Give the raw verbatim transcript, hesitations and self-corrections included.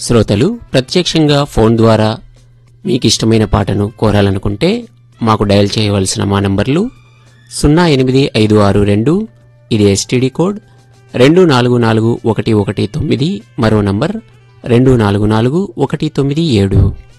శ్రోతలు ప్రత్యక్షంగా ఫోన్ ద్వారా మీకు ఇష్టమైన పాటను కోరాలనుకుంటే మాకు డయల్ చేయవలసిన మా నంబర్లు సున్నా ఎనిమిది ఐదు ఆరు రెండు, ఇది ఎస్టీడీ కోడ్, రెండు నాలుగు నాలుగు ఒకటి ఒకటి తొమ్మిది, మరో నంబర్ రెండు నాలుగు నాలుగు ఒకటి తొమ్మిది ఏడు.